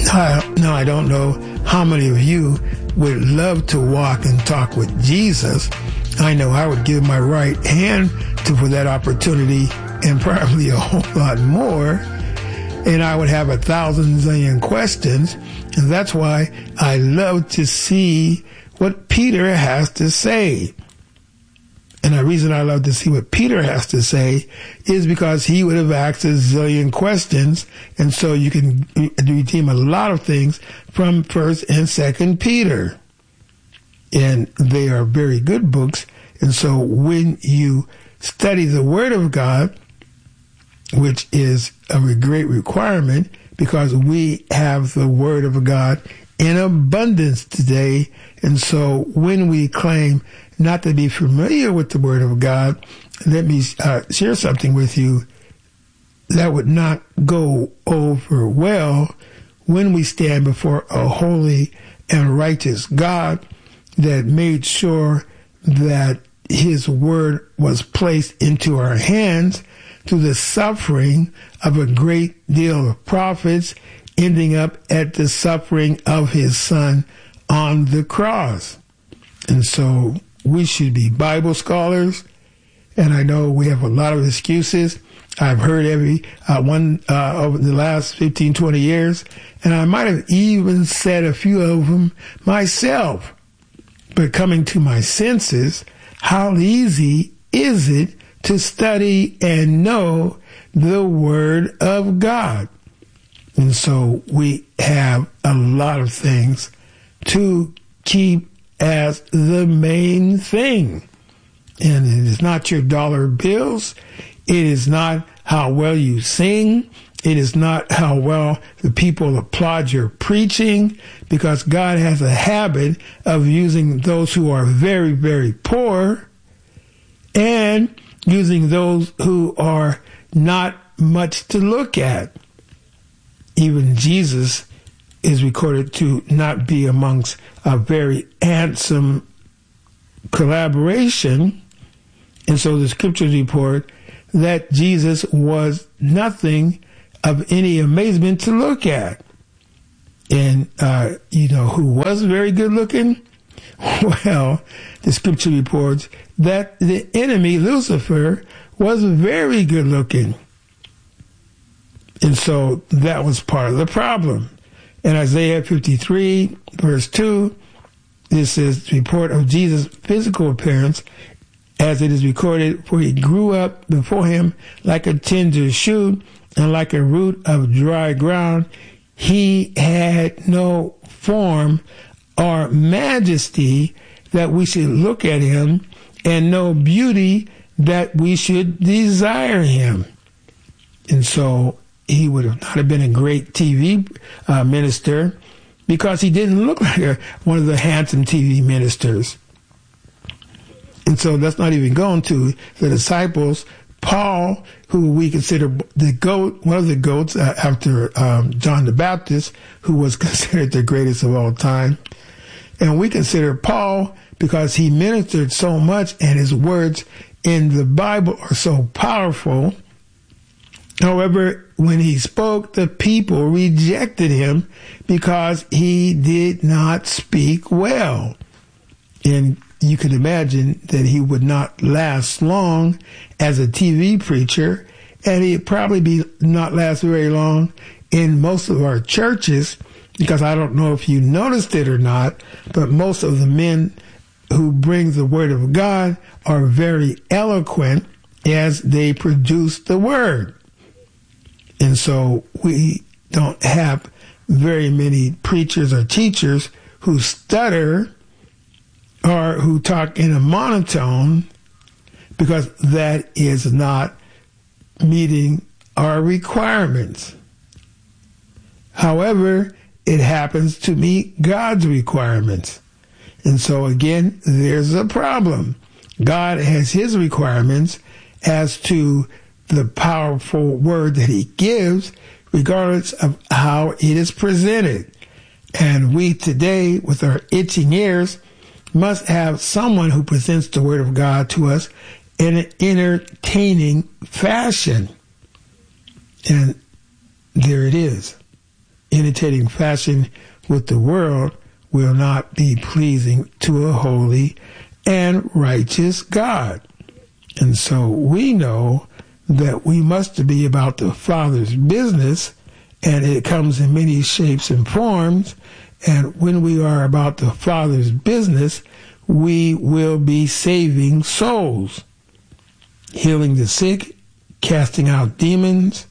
Now, I don't know how many of you would love to walk and talk with Jesus. I know I would give my right hand for that opportunity and probably a whole lot more. And I would have 1,000 zillion questions. And that's why I love to see what Peter has to say. And the reason I love to see what Peter has to say is because he would have asked a zillion questions. And so you can redeem a lot of things from 1st and 2nd Peter. And they are very good books. And so when you study the Word of God, which is a great requirement because we have the Word of God in abundance today. And so when we claim not to be familiar with the Word of God, let me share something with you that would not go over well when we stand before a holy and righteous God that made sure that His Word was placed into our hands through the suffering of a great deal of prophets, ending up at the suffering of His Son on the cross. And so we should be Bible scholars, and I know we have a lot of excuses. I've heard every one over the last 15, 20 years, and I might have even said a few of them myself. But coming to my senses, how easy is it to study and know the Word of God? And so we have a lot of things to keep as the main thing. And it is not your dollar bills. It is not how well you sing. It is not how well the people applaud your preaching, because God has a habit of using those who are very, very poor and using those who are not much to look at. Even Jesus is recorded to not be amongst a very handsome collaboration. And so the scriptures report that Jesus was nothing of any amazement to look at. And, who was very good looking? Well, the scripture reports that the enemy, Lucifer, was very good looking. And so that was part of the problem. In Isaiah 53, verse 2, this is the report of Jesus' physical appearance, as it is recorded, for he grew up before him like a tender shoot and like a root of dry ground. He had no form or majesty that we should look at him, and no beauty that we should desire him. And so he would have not have been a great TV minister, because he didn't look like one of the handsome TV ministers. And so that's not even going to the disciples. Paul, who we consider the GOAT, one of the GOATs after John the Baptist, who was considered the greatest of all time. And we consider Paul because he ministered so much and his words in the Bible are so powerful. However, when he spoke, the people rejected him because he did not speak well. And you can imagine that he would not last long as a TV preacher, and he'd probably not last very long in most of our churches, because I don't know if you noticed it or not, but most of the men who bring the Word of God are very eloquent as they produce the Word. And so we don't have very many preachers or teachers who stutter or who talk in a monotone, because that is not meeting our requirements. However, it happens to meet God's requirements. And so again, there's a problem. God has his requirements as to the powerful word that he gives, regardless of how it is presented. And we today, with our itching ears, must have someone who presents the Word of God to us in an entertaining fashion. And there it is. imitating fashion with the world will not be pleasing to a holy and righteous God. And so we know that we must be about the Father's business, and it comes in many shapes and forms. And when we are about the Father's business, we will be saving souls, healing the sick, casting out demons,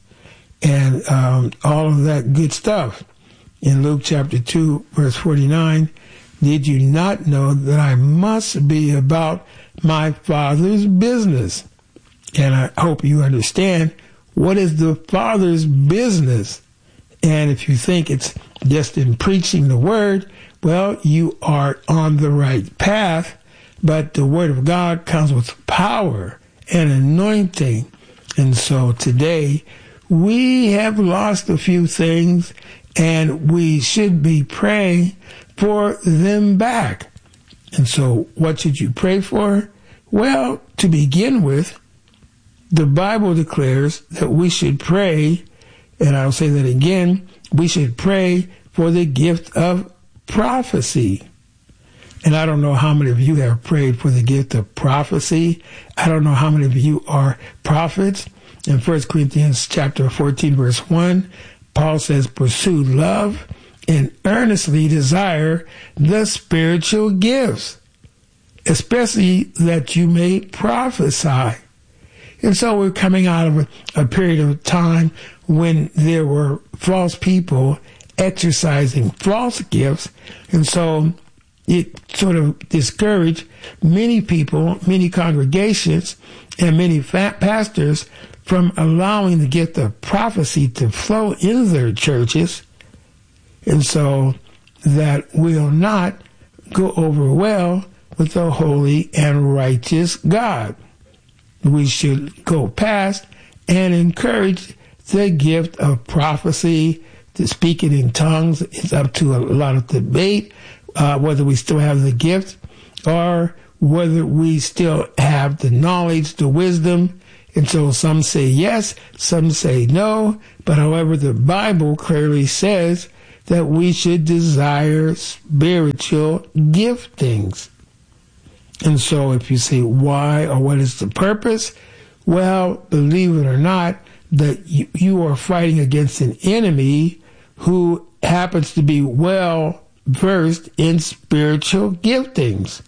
and all of that good stuff. In Luke chapter 2, verse 49, did you not know that I must be about my Father's business? And I hope you understand what is the Father's business. And if you think it's just in preaching the Word, well, you are on the right path. But the Word of God comes with power and anointing. And so today, we have lost a few things, and we should be praying for them back. And so what should you pray for? Well, to begin with, the Bible declares that we should pray, and I'll say that again, we should pray for the gift of prophecy. And I don't know how many of you have prayed for the gift of prophecy. I don't know how many of you are prophets. In 1 Corinthians chapter 14, verse 1, Paul says, pursue love and earnestly desire the spiritual gifts, especially that you may prophesy. And so we're coming out of a period of time when there were false people exercising false gifts. And so it sort of discouraged many people, many congregations, and many pastors from allowing the gift of prophecy to flow in their churches. And so that will not go over well with the holy and righteous God. We should go past and encourage the gift of prophecy, to speak it in tongues. It's up to a lot of debate whether we still have the gift or whether we still have the knowledge, the wisdom. And so some say yes, some say no. But however, the Bible clearly says that we should desire spiritual giftings. And so if you say why or what is the purpose, well, believe it or not, that you are fighting against an enemy who happens to be well versed in spiritual giftings.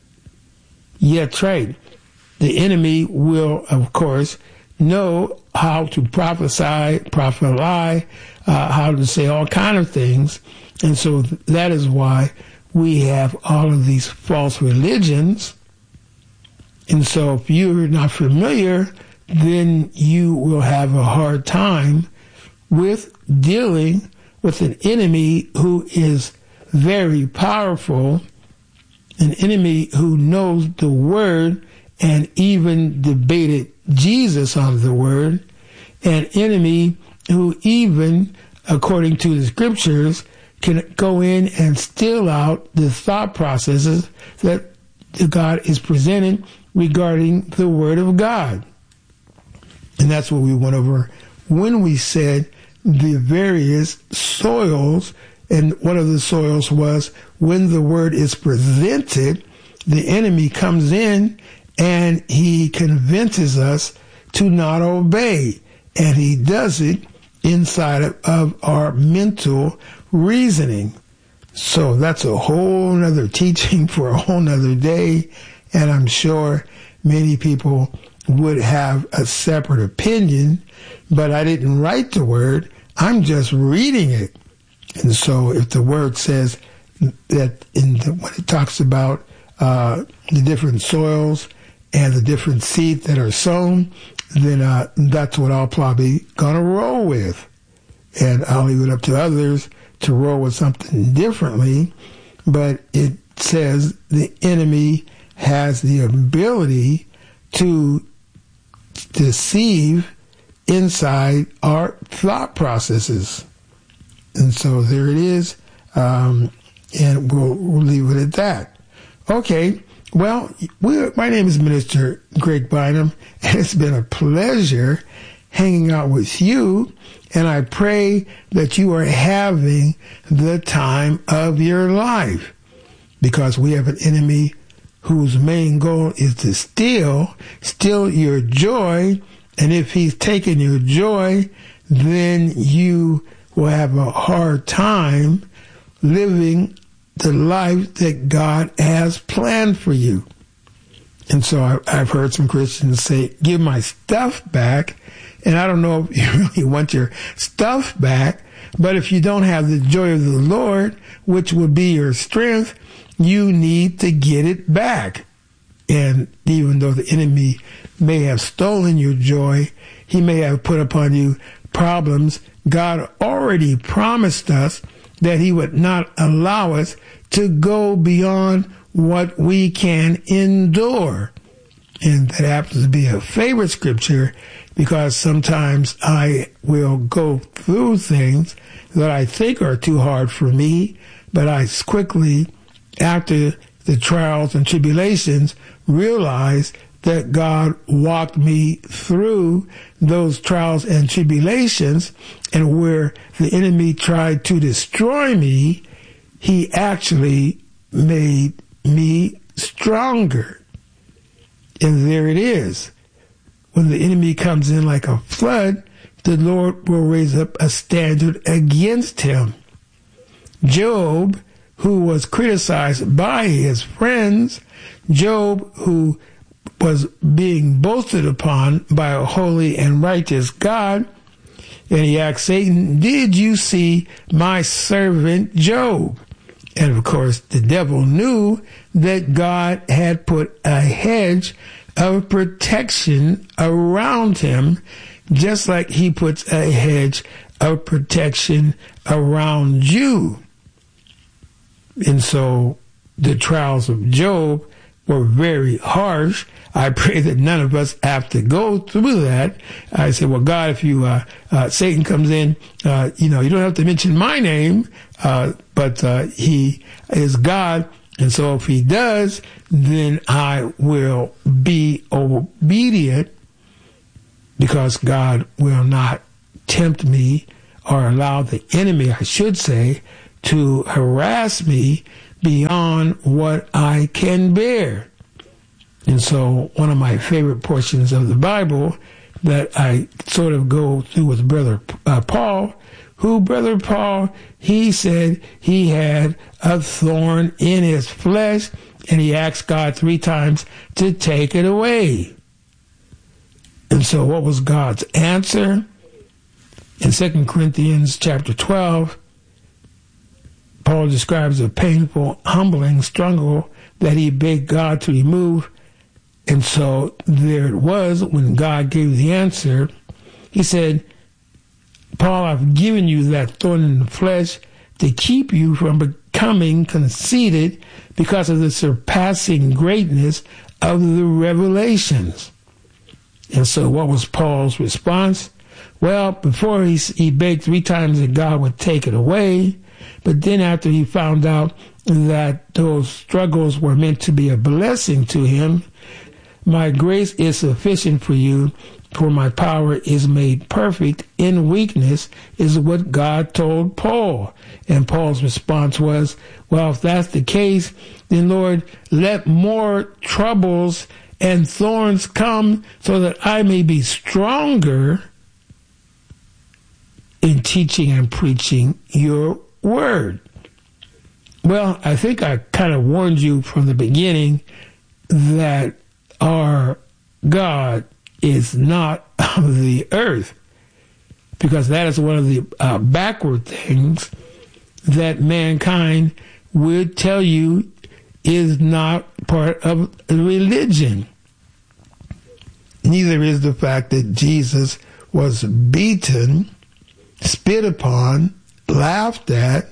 Yeah, that's right. The enemy will, of course, know how to prophesy, how to say all kind of things. And so that is why we have all of these false religions. And so if you're not familiar, then you will have a hard time with dealing with an enemy who is very powerful, an enemy who knows the Word and even debated Jesus on the Word, an enemy who even, according to the Scriptures, can go in and steal out the thought processes that God is presenting regarding the Word of God. And that's what we went over when we said the various soils, and one of the soils was when the Word is presented, the enemy comes in and he convinces us to not obey. And he does it inside of our mental reasoning. So that's a whole nother teaching for a whole nother day. And I'm sure many people would have a separate opinion, but I didn't write the Word. I'm just reading it. And so if the Word says that when it talks about the different soils and the different seeds that are sown, then that's what I'll probably gonna roll with. And I'll leave it up to others to roll with something differently. But it says the enemy has the ability to deceive inside our thought processes. And so there it is. And we'll leave it at that. Okay. Well, my name is Minister Greg Bynum, and it's been a pleasure hanging out with you, and I pray that you are having the time of your life, because we have an enemy whose main goal is to steal your joy, and if he's taken your joy, then you will have a hard time living the life that God has planned for you. And so I've heard some Christians say, give my stuff back. And I don't know if you really want your stuff back, but if you don't have the joy of the Lord, which will be your strength, you need to get it back. And even though the enemy may have stolen your joy, he may have put upon you problems, God already promised us that he would not allow us to go beyond what we can endure. And that happens to be a favorite scripture, because sometimes I will go through things that I think are too hard for me, but I quickly, after the trials and tribulations, realize that God walked me through those trials and tribulations, and where the enemy tried to destroy me, he actually made me stronger. And there it is. When the enemy comes in like a flood, the Lord will raise up a standard against him. Job, who was criticized by his friends, Job, who was being boasted upon by a holy and righteous God, and he asked Satan, did you see my servant Job? And of course, the devil knew that God had put a hedge of protection around him, just like he puts a hedge of protection around you. And so the trials of Job were very harsh. I pray that none of us have to go through that. I say, well, God, if you, Satan comes in, you don't have to mention my name, but he is God. And so if he does, then I will be obedient, because God will not tempt me or allow the enemy, I should say, to harass me beyond what I can bear. And so one of my favorite portions of the Bible that I sort of go through with Brother Paul, Brother Paul, he said he had a thorn in his flesh, and he asked God 3 times to take it away. And so what was God's answer? In 2 Corinthians chapter 12, Paul describes a painful, humbling struggle that he begged God to remove. And so there it was when God gave the answer. He said, Paul, I've given you that thorn in the flesh to keep you from becoming conceited because of the surpassing greatness of the revelations. And so what was Paul's response? Well, before he begged 3 times that God would take it away, but then after he found out that those struggles were meant to be a blessing to him, my grace is sufficient for you, for my power is made perfect in weakness, is what God told Paul. And Paul's response was, well, if that's the case, then Lord, let more troubles and thorns come so that I may be stronger in teaching and preaching your word. Well, I think I kind of warned you from the beginning that our God is not of the earth, because that is one of the backward things that mankind would tell you is not part of religion. Neither is the fact that Jesus was beaten, spit upon, laughed at,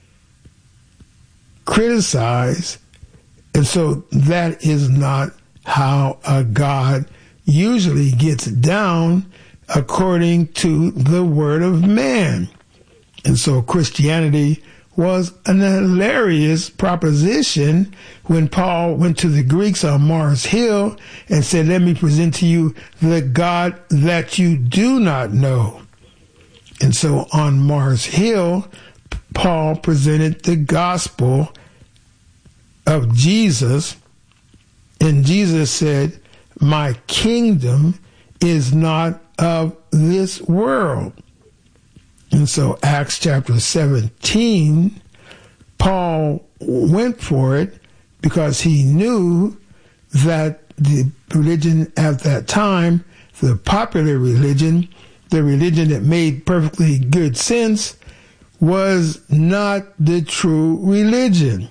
criticized, and so that is not how a God usually gets down according to the word of man. And so Christianity was an hilarious proposition when Paul went to the Greeks on Mars Hill and said, let me present to you the God that you do not know. And so on Mars Hill, Paul presented the gospel of Jesus, and Jesus said, my kingdom is not of this world. And so Acts chapter 17, Paul went for it because he knew that the religion at that time, the popular religion, the religion that made perfectly good sense, was not the true religion.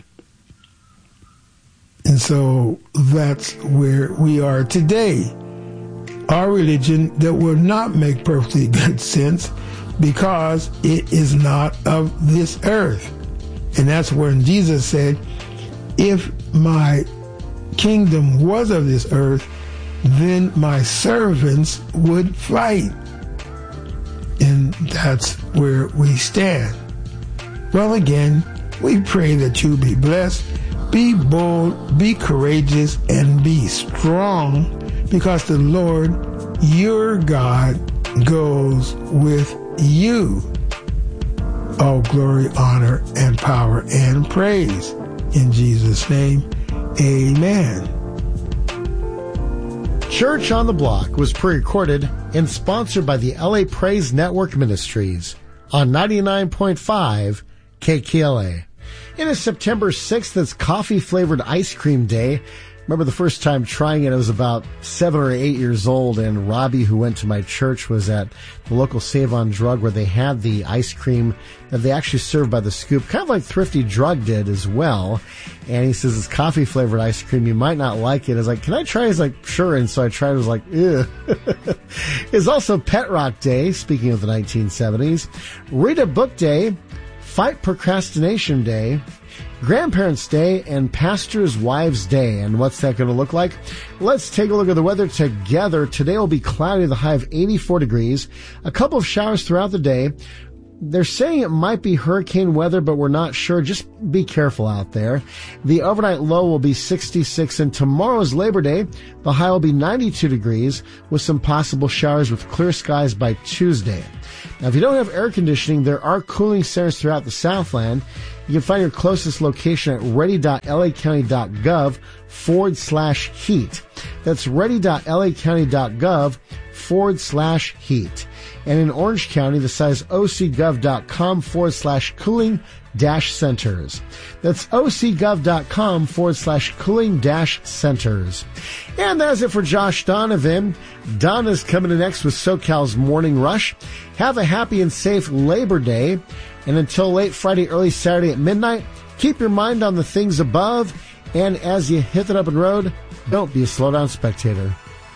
And so that's where we are today. Our religion that will not make perfectly good sense because it is not of this earth. And that's when Jesus said, if my kingdom was of this earth, then my servants would fight. And that's where we stand. Well, again, we pray that you be blessed, be bold, be courageous, and be strong, because the Lord, your God, goes with you. All glory, honor, and power, and praise. In Jesus' name, amen. Church on the Block was pre-recorded and sponsored by the LA Praise Network Ministries on 99.5 KKLA. It is September 6th. It's coffee-flavored ice cream day. Remember the first time trying it, I was about 7 or 8 years old, and Robbie, who went to my church, was at the local Save on Drug where they had the ice cream that they actually served by the scoop, kind of like Thrifty Drug did as well. And he says, it's coffee-flavored ice cream. You might not like it. I was like, can I try? He's like, sure. And so I tried. I was like, ew. It's also Pet Rock Day, speaking of the 1970s. Read a Book Day, Fight Procrastination Day, Grandparents' Day, and Pastors' Wives' Day. And what's that going to look like? Let's take a look at the weather together. Today will be cloudy, the high of 84 degrees. A couple of showers throughout the day. They're saying it might be hurricane weather, but we're not sure. Just be careful out there. The overnight low will be 66, and tomorrow's Labor Day, the high will be 92 degrees with some possible showers with clear skies by Tuesday. Now, if you don't have air conditioning, there are cooling centers throughout the Southland. You can find your closest location at ready.lacounty.gov/heat. That's ready.lacounty.gov/heat. And in Orange County, the site is ocgov.com/cooling-centers. That's ocgov.com/cooling-centers. And that's it for Josh Donovan. Donna's coming in next with SoCal's Morning Rush. Have a happy and safe Labor Day. And until late Friday, early Saturday at midnight, keep your mind on the things above. And as you hit the open road, don't be a slow-down spectator.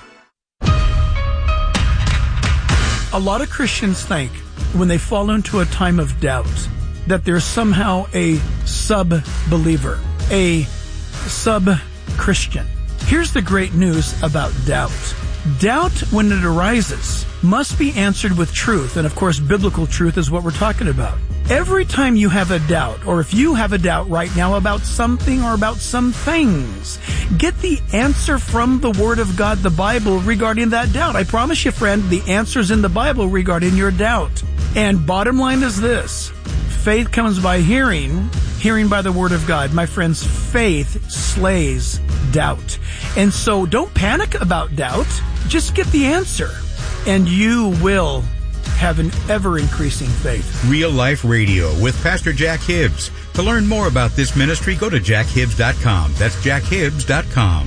A lot of Christians think when they fall into a time of doubt that there's somehow a sub-believer, a sub-Christian. Here's the great news about doubt. Doubt, when it arises, must be answered with truth. And of course, biblical truth is what we're talking about. Every time you have a doubt, or if you have a doubt right now about something or about some things, get the answer from the Word of God, the Bible, regarding that doubt. I promise you, friend, the answer's in the Bible regarding your doubt. And bottom line is this: faith comes by hearing, hearing by the Word of God. My friends, faith slays doubt. And so don't panic about doubt. Just get the answer, and you will have an ever-increasing faith. Real Life Radio with Pastor Jack Hibbs. To learn more about this ministry, go to jackhibbs.com. That's jackhibbs.com.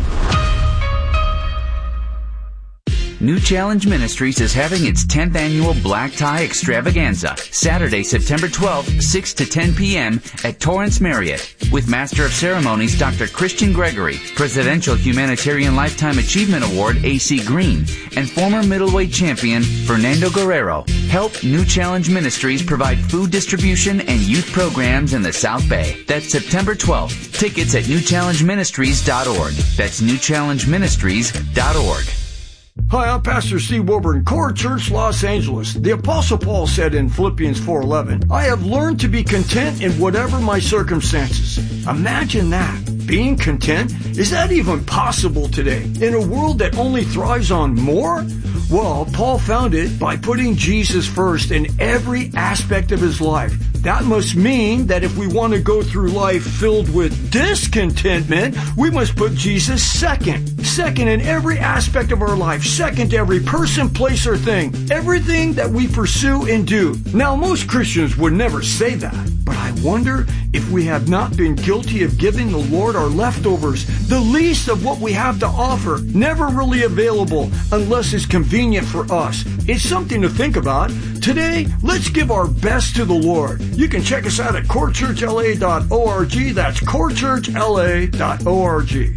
New Challenge Ministries is having its 10th annual Black Tie Extravaganza, Saturday, September 12th, 6 to 10 p.m. at Torrance Marriott, with Master of Ceremonies Dr. Christian Gregory, Presidential Humanitarian Lifetime Achievement Award A.C. Green, and former middleweight champion Fernando Guerrero. Help New Challenge Ministries provide food distribution and youth programs in the South Bay. That's September 12th. Tickets at newchallengeministries.org. That's newchallengeministries.org. Hi, I'm Pastor Steve Wilburn, Core Church, Los Angeles. The Apostle Paul said in Philippians 4:11, I have learned to be content in whatever my circumstances. Imagine that. Being content? Is that even possible today? In a world that only thrives on more? Well, Paul found it by putting Jesus first in every aspect of his life. That must mean that if we want to go through life filled with discontentment, we must put Jesus second. Second in every aspect of our life. Second to every person, place, or thing. Everything that we pursue and do. Now, most Christians would never say that, but I wonder if we have not been guilty of giving the Lord our leftovers, the least of what we have to offer, never really available unless it's convenient for us. It's something to think about. Today, let's give our best to the Lord. You can check us out at corechurchla.org. That's corechurchla.org.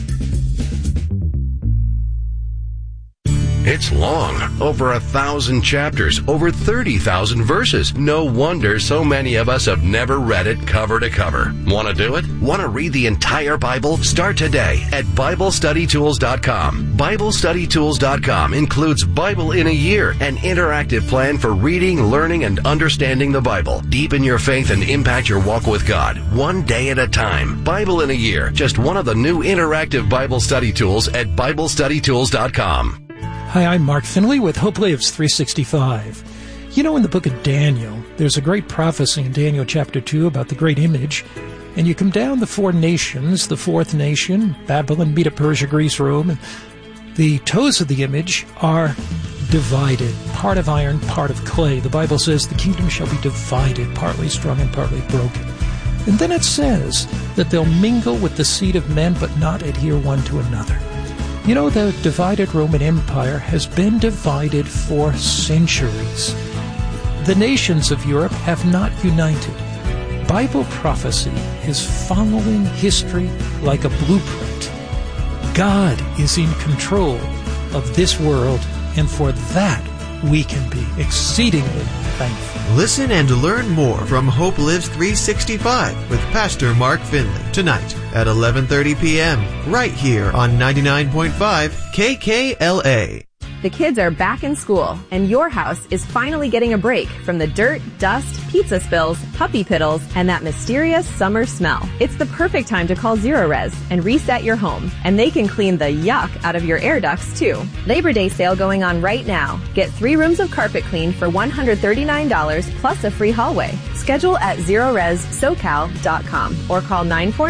It's long, over 1,000 chapters, over 30,000 verses. No wonder so many of us have never read it cover to cover. Want to do it? Want to read the entire Bible? Start today at BibleStudyTools.com. BibleStudyTools.com includes Bible in a Year, an interactive plan for reading, learning, and understanding the Bible. Deepen your faith and impact your walk with God, one day at a time. Bible in a Year, just one of the new interactive Bible study tools at BibleStudyTools.com. Hi, I'm Mark Finley with Hope Lives 365. You know, in the book of Daniel, there's a great prophecy in Daniel chapter 2 about the great image. And you come down the four nations, the fourth nation, Babylon, Medo, Persia, Greece, Rome, and the toes of the image are divided, part of iron, part of clay. The Bible says the kingdom shall be divided, partly strong and partly broken. And then it says that they'll mingle with the seed of men, but not adhere one to another. You know, the divided Roman Empire has been divided for centuries. The nations of Europe have not united. Bible prophecy is following history like a blueprint. God is in control of this world, and for that we can be exceedingly thankful. Listen and learn more from Hope Lives 365 with Pastor Mark Finley tonight at 11:30 p.m. right here on 99.5 KKLA. The kids are back in school, and your house is finally getting a break from the dirt, dust, pizza spills, puppy piddles, and that mysterious summer smell. It's the perfect time to call Zerorez and reset your home, and they can clean the yuck out of your air ducts, too. Labor Day sale going on right now. Get 3 rooms of carpet cleaned for $139 plus a free hallway. Schedule at ZerorezSoCal.com or call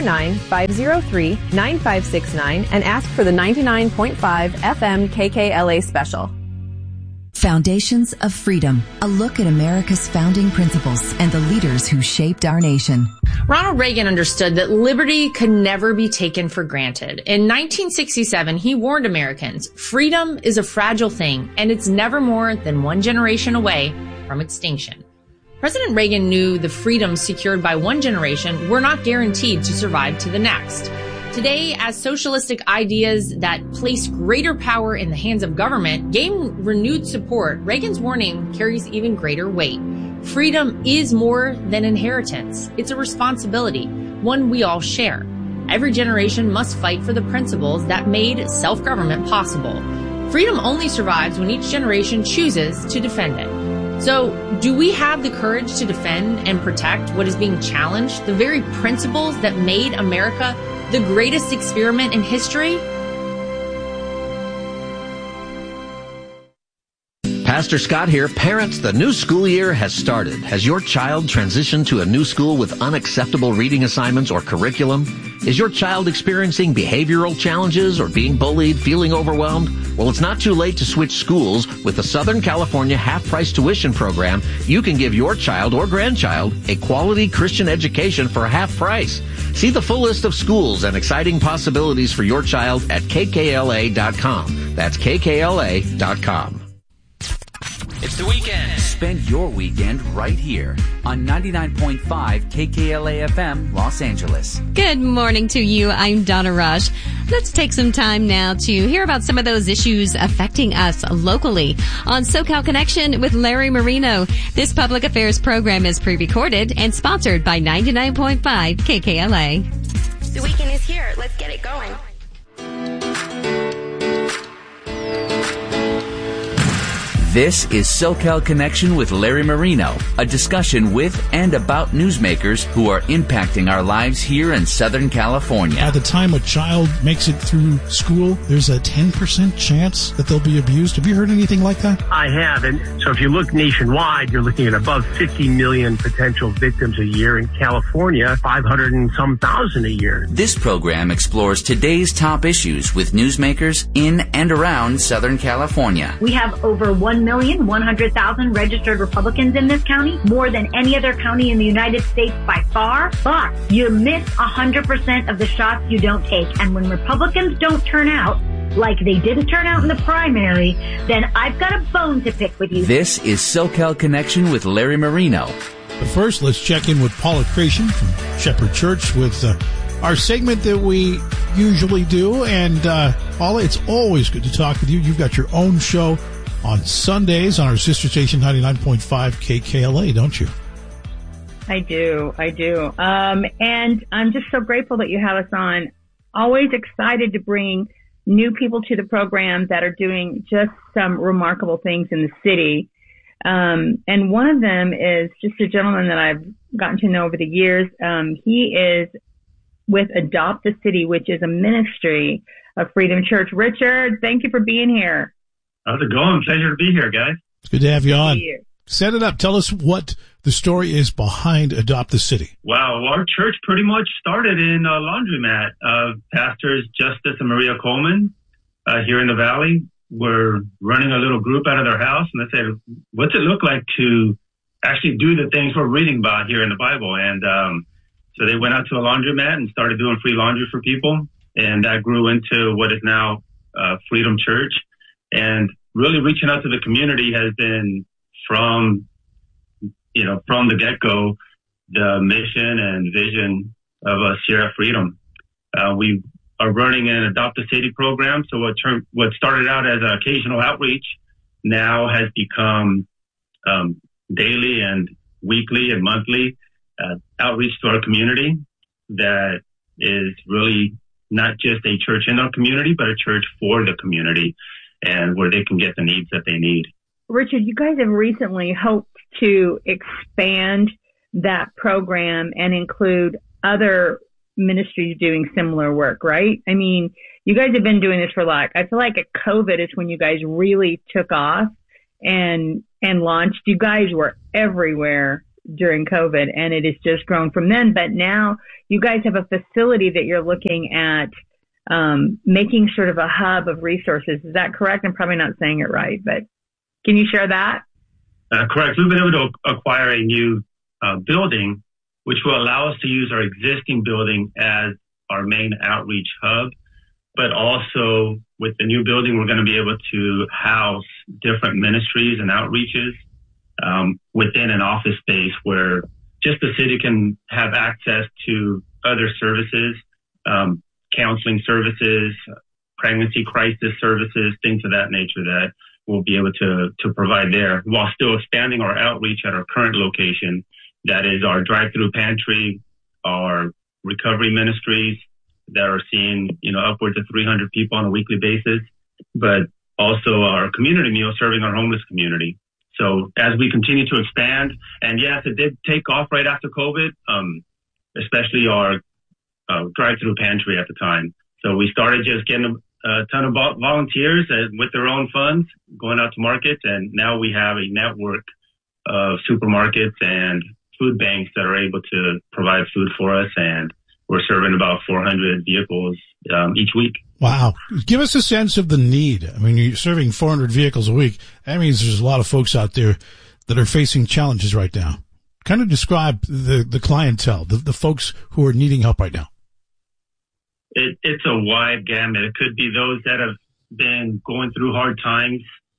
949-503-9569 and ask for the 99.5 FM KKLA special. Foundations of Freedom, a look at America's founding principles and the leaders who shaped our nation. Ronald Reagan understood that liberty could never be taken for granted. In 1967, he warned Americans, freedom is a fragile thing, and it's never more than one generation away from extinction. President Reagan knew the freedoms secured by one generation were not guaranteed to survive to the next. Today, as socialistic ideas that place greater power in the hands of government gain renewed support, Reagan's warning carries even greater weight. Freedom is more than inheritance. It's a responsibility, one we all share. Every generation must fight for the principles that made self-government possible. Freedom only survives when each generation chooses to defend it. So, do we have the courage to defend and protect what is being challenged, the very principles that made America the greatest experiment in history? Pastor Scott here. Parents, the new school year has started. Has your child transitioned to a new school with unacceptable reading assignments or curriculum? Is your child experiencing behavioral challenges or being bullied, feeling overwhelmed? Well, it's not too late to switch schools. With the Southern California half-price tuition program, you can give your child or grandchild a quality Christian education for half price. See the full list of schools and exciting possibilities for your child at kkla.com. That's kkla.com. It's the weekend. Spend your weekend right here on 99.5 KKLA FM, Los Angeles. Good morning to you. I'm Donna Rush. Let's take some time now to hear about some of those issues affecting us locally on SoCal Connection with Larry Marino. This public affairs program is pre-recorded and sponsored by 99.5 KKLA. The weekend is here. Let's get it going. This is SoCal Connection with Larry Marino, a discussion with and about newsmakers who are impacting our lives here in Southern California. By the time a child makes it through school, there's a 10% chance that they'll be abused. Have you heard anything like that? I have. And so if you look nationwide, you're looking at above 50 million potential victims a year. In California, 500 and some thousand a year. This program explores today's top issues with newsmakers in and around Southern California. We have over 1,100,000 registered Republicans in this county, more than any other county in the United States by far. But you miss 100% of the shots you don't take. And when Republicans don't turn out, like they didn't turn out in the primary, then I've got a bone to pick with you. This is SoCal Connection with Larry Marino. But first, let's check in with Paula Creation from Shepherd Church with our segment that we usually do. And Paula, it's always good to talk with you. You've got your own show on Sundays on our sister station 99.5 KKLA, don't you? I do. And I'm just so grateful that you have us on. Always excited to bring new people to the program that are doing just some remarkable things in the city. And one of them is just a gentleman that I've gotten to know over the years. He is with Adopt the City, which is a ministry of Freedom Church. Richard, thank you for being here. How's it going? Pleasure to be here, guys. It's good to have you on. Set it up. Tell us what the story is behind Adopt the City. Wow. Our church pretty much started in a laundromat. Pastors Justice and Maria Coleman here in the Valley were running a little group out of their house, and they said, what's it look like to actually do the things we're reading about here in the Bible? And so they went out to a laundromat and started doing free laundry for people, and that grew into what is now Freedom Church. And really reaching out to the community has been from the get-go, the mission and vision of us here at Freedom. We are running an Adopt a City program. So what started out as an occasional outreach now has become daily and weekly and monthly outreach to our community that is really not just a church in our community, but a church for the community and where they can get the needs that they need. Richard, you guys have recently hoped to expand that program and include other ministries doing similar work, right? I mean, you guys have been doing this for I feel like at COVID is when you guys really took off and launched. You guys were everywhere during COVID, and it has just grown from then. But now you guys have a facility that you're looking at making sort of a hub of resources. Is that correct? I'm probably not saying it right, but can you share that? Correct. We've been able to acquire a new building, which will allow us to use our existing building as our main outreach hub. But also with the new building, we're going to be able to house different ministries and outreaches within an office space where just the city can have access to other services, counseling services, pregnancy crisis services, things of that nature that we'll be able to provide there while still expanding our outreach at our current location. That is our drive-through pantry, our recovery ministries that are seeing, upwards of 300 people on a weekly basis, but also our community meal serving our homeless community. So as we continue to expand, and yes, it did take off right after COVID, especially our drive-through pantry at the time. So we started just getting a ton of volunteers with their own funds going out to markets. And now we have a network of supermarkets and food banks that are able to provide food for us. And we're serving about 400 vehicles each week. Wow. Give us a sense of the need. I mean, you're serving 400 vehicles a week. That means there's a lot of folks out there that are facing challenges right now. Kind of describe the clientele, the folks who are needing help right now. It's a wide gamut. It could be those that have been going through hard times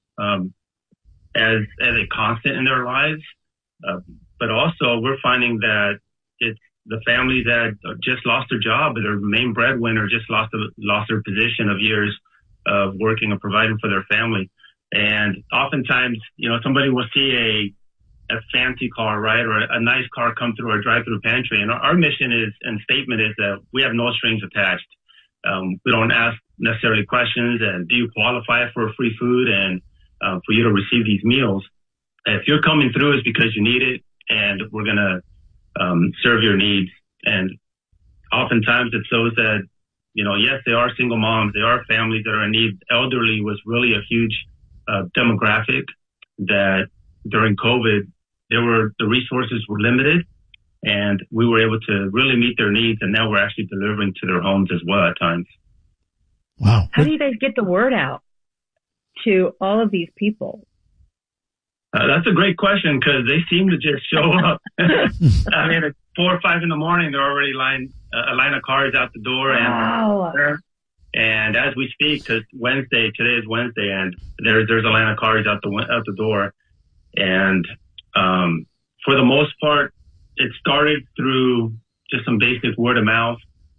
as a constant in their lives. But also we're finding that it's the families that just lost their job, their main breadwinner just lost their position of years of working and providing for their family. And oftentimes, somebody will see a fancy car, right, or a nice car come through our drive-through pantry. And our mission and statement is that we have no strings attached. We don't ask necessarily questions and do you qualify for free food? And for you to receive these meals. If you're coming through, it's because you need it, and we're going to serve your needs. And oftentimes it's those that, yes, they are single moms, they are families that are in need. Elderly was really a huge demographic that during COVID, the resources were limited, and we were able to really meet their needs. And now we're actually delivering to their homes as well at times. Wow. How do you guys get the word out to all of these people? That's a great question, because they seem to just show up. I mean, at 4 or 5 in the morning, they're already a line of cars out the door. Wow. And as we speak, because today is Wednesday, and there's a line of cars out the door. And for the most part, it started through just some basic word of mouth,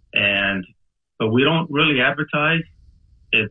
but we don't really advertise. It's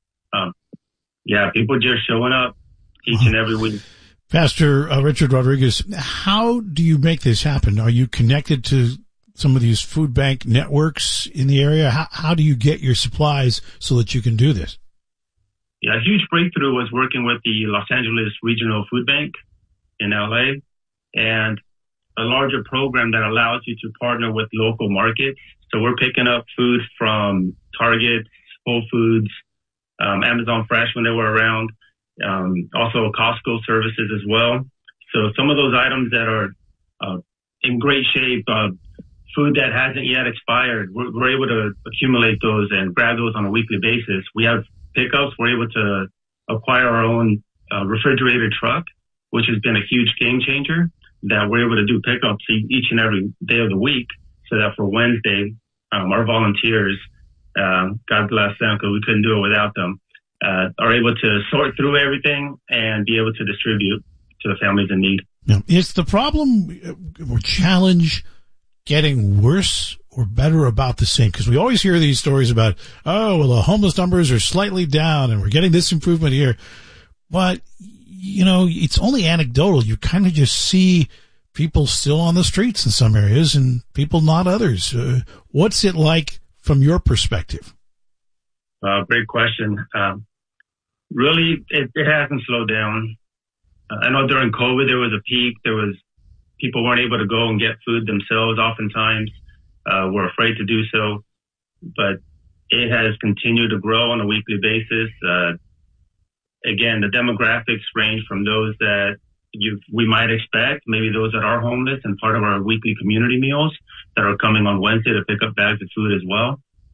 people just showing up each and every week. Pastor Richard Rodriguez, how do you make this happen? Are you connected to some of these food bank networks in the area? How do you get your supplies so that you can do this? Yeah, a huge breakthrough was working with the Los Angeles Regional Food Bank in LA, and a larger program that allows you to partner with local markets. So we're picking up food from Target, Whole Foods, Amazon Fresh when they were around, also Costco services as well. So some of those items that are in great shape, food that hasn't yet expired, we're able to accumulate those and grab those on a weekly basis. We have pickups. We're able to acquire our own refrigerated truck, which has been a huge game changer, that we're able to do pickups each and every day of the week, so that for Wednesday, our volunteers, God bless them, because we couldn't do it without them, are able to sort through everything and be able to distribute to the families in need. Now, is the problem or challenge getting worse or better, about the same? Because we always hear these stories about, the homeless numbers are slightly down and we're getting this improvement here. But, it's only anecdotal. You kind of just see people still on the streets in some areas and people not others. What's it like from your perspective? Great question. Really, it hasn't slowed down. I know during COVID, there was a peak. People weren't able to go and get food themselves. Oftentimes, were afraid to do so, but it has continued to grow on a weekly basis. Again, the demographics range from those that we might expect, maybe those that are homeless and part of our weekly community meals that are coming on Wednesday to pick up bags of food as well.